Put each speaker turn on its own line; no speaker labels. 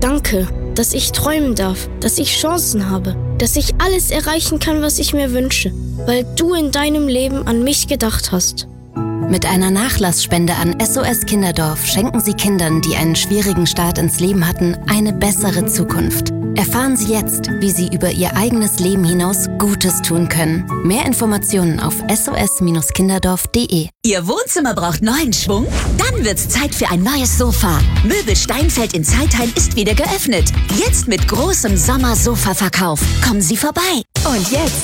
Danke, dass ich träumen darf, dass ich Chancen habe, dass ich alles erreichen kann, was ich mir wünsche, weil du in deinem Leben an mich gedacht hast.
Mit einer Nachlassspende an SOS Kinderdorf schenken Sie Kindern, die einen schwierigen Start ins Leben hatten, eine bessere Zukunft. Erfahren Sie jetzt, wie Sie über Ihr eigenes Leben hinaus Gutes tun können. Mehr Informationen auf sos-kinderdorf.de.
Ihr Wohnzimmer braucht neuen Schwung? Dann wird's Zeit für ein neues Sofa. Möbel Steinfeld in Zeitheim ist wieder geöffnet. Jetzt mit großem Sommersofa-Verkauf. Kommen Sie vorbei. Und jetzt